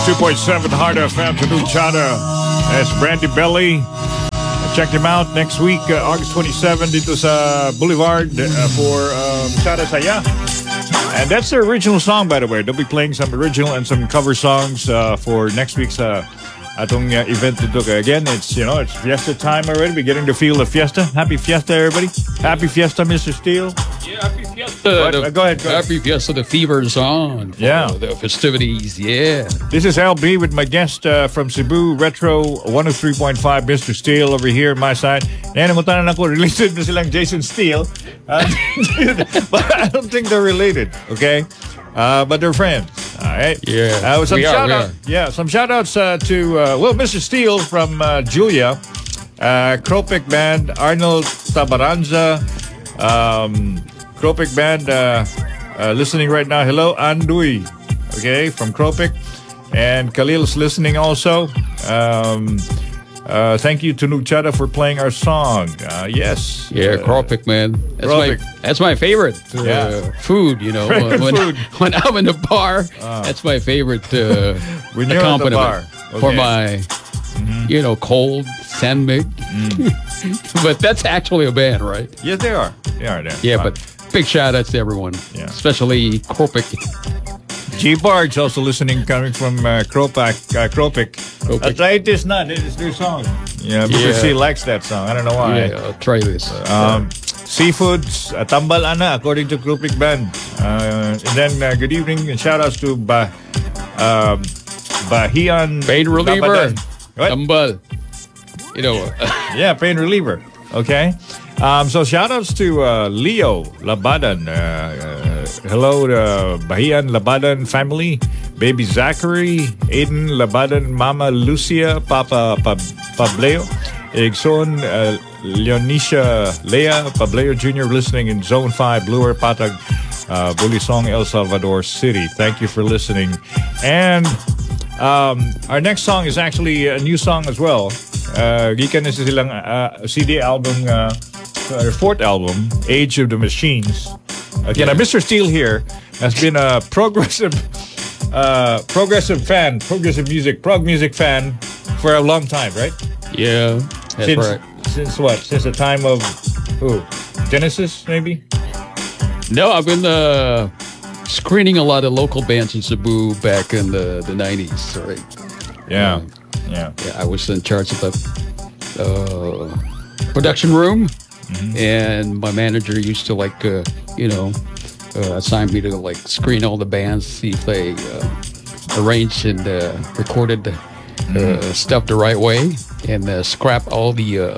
92.7 Hard FM to Chada. That's Brandy Belly. Check them out next week, August 27, dito sa Boulevard for Chada Saya. And that's their original song, by the way. They'll be playing some original and some cover songs for next week's atong event dito. Again, it's fiesta time already. We're getting to feel the fiesta. Happy fiesta, everybody. Happy fiesta, Mr. Steele. Yeah, happy fiesta. Go ahead. Happy fiesta. The fever's on. For the festivities. Yeah. This is LB with my guest from Cebu Retro 103.5, Mr. Steele over here on my side. Nanamutanan ako, related na silang Jason Steele. But I don't think they're related, okay? But they're friends. All right. Yeah. Some shout outs to Mr. Steele from Julia, Kropik Band, Arnold Tabaranza, Kropik Band listening right now. Hello, Andui, okay, from Kropik, and Khalil's listening also. Thank you to Chada for playing our song. Yes. Yeah, Kropik, man. That's my favorite food, when I'm in the bar. That's my favorite accompaniment for my, cold sandmig. But that's actually a band, right? Yes, they are. Yeah, but big shout outs to everyone, especially Kropik. G Barge also listening, coming from Kropik. Try this not. It's their song. Yeah, Mr. C likes that song. I don't know why. Yeah, I'll try this. Seafoods, Tambal Ana, according to Kropik Band. And then good evening and shout outs to Bahian Pain Reliever. What? Tambal. Yeah, Pain Reliever. Okay. So shout outs to Leo Labadan. Hello to Bahian Labadan family. Baby Zachary, Aiden Labadan, Mama Lucia, Papa Pableo, Egson, Leonisha Lea, Pableo Jr. listening in Zone 5, Bluer, Patag, Bulisong, El Salvador City. Thank you for listening. And our next song is actually a new song as well. Gikan na silang CD album, their fourth album, Age of the Machines. Again, Mr. Steele here has been a progressive music, prog music fan for a long time, right? Yeah, that's right. Since what? Since the time of who? Genesis, maybe? No, I've been screening a lot of local bands in Cebu back in the 90s, right? Yeah. I was in charge of the production room, and my manager used to assign me to screen all the bands, see if they arranged and recorded the stuff the right way, and scrap all the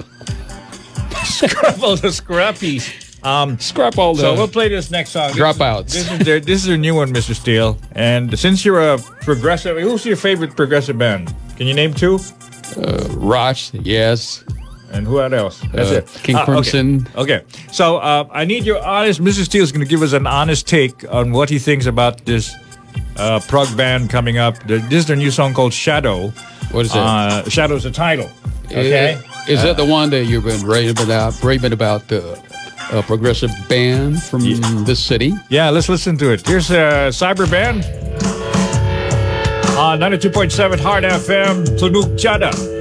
scrappies. Scrap all the. So we'll play this next song. Dropouts. This is their new one, Mr. Steele. And since you're a progressive, who's your favorite progressive band? Can you name two? Rush, yes. And who else? That's it. King Crimson. Okay. So I need your honest. Mr. Steele is going to give us an honest take on what he thinks about this prog band coming up. This is their new song called Shadow. What is it? Shadow's the title. Okay. Is that the one that you've been raving about the progressive band from this city? Yeah, let's listen to it. Here's Cyber Band on 92.7 Hard FM, Tunog Chada.